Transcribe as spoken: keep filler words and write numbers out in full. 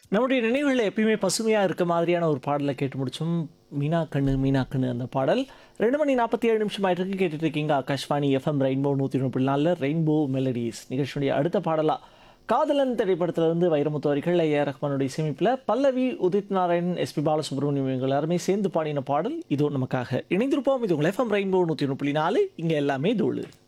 நம்முடைய நினைவுகள்ல எப்பயுமே பசுமையா இருக்க மாதிரியான ஒரு பாடல கேட்டு முடிச்சோம். மீனா கண்ணு மீனா கண்ணு அந்த பாடல். ரெண்டு மணி நாற்பத்தி ஏழு நிமிஷம் ஆயிட்டு இருக்கு. கேட்டுட்டு இருக்கீங்க ஆகாஷ்வாணி எஃப்எம் ரெயின்போ நூற்றி ஒன்று புள்ளி நான்கு ரெயின்போ மெலடிஸ் நிகழ்ச்சியுடைய அடுத்த பாடலா காதலன் திரைப்படத்திலிருந்து வைரமுத்து வரிகள் ஏ ஆர் ரஹ்மானுடைய இசையமைப்பில் பல்லவி உதித் நாராயண் எஸ்பி பாலசுப்ரமணியம் இவங்க எல்லாருமே சேர்ந்து பாடின பாடல் இதோ நமக்காக இணைந்திருப்போம். இது உங்கள் எஃப்எம் ரெயின்போ நூற்றி ஒன்று புள்ளி நாலு இங்கே எல்லாமே தோழு.